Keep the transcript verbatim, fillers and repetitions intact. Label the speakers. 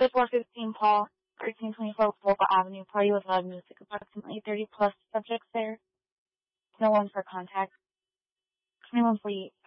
Speaker 1: four fifteen Paul, thirteen twenty-four Polka Avenue, party with loud music, approximately thirty plus subjects there. No one for contact. twenty-one forty-eight